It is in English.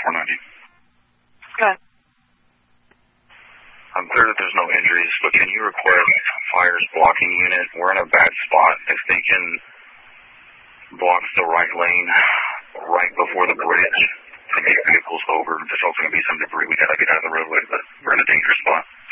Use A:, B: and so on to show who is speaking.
A: 490.
B: Good.
A: I'm clear that there's no injuries, but can you request fire's blocking unit? We're in a bad spot. If they can block the right lane right before the bridge to get vehicles over, there's also going to be some debris. We got to get out of the roadway, but we're in a dangerous spot.